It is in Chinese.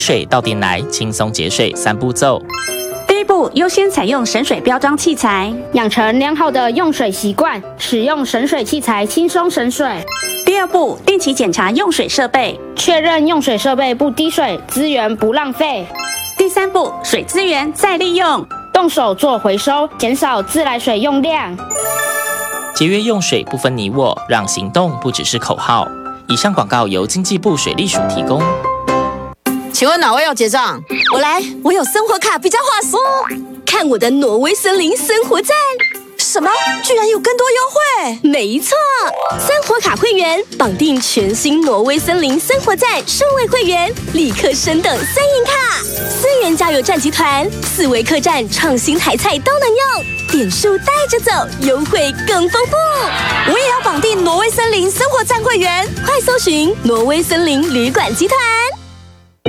水到店来，轻松节水3步骤。 第一步，优先采用省水标章器材， 养成良好的用水习惯，使用省水器材轻松省水。 第二步，定期检查用水设备， 确认用水设备不滴水，资源不浪费。 第三步，水资源再利用， 动手做回收，减少自来水用量。 节约用水不分你我，让行动不只是口号。以上广告由经济部水利署提供。 请问哪位要结账？ 我来，我有生活卡比较划算。看我的挪威森林生活站。什么？居然有更多优惠？没错，生活卡会员绑定全新挪威森林生活站数位会员，立刻升等3银卡。思源加油站集团4维客栈创新台菜都能用，点数带着走，优惠更丰富。我也要绑定挪威森林生活站会员，快搜寻挪威森林旅馆集团。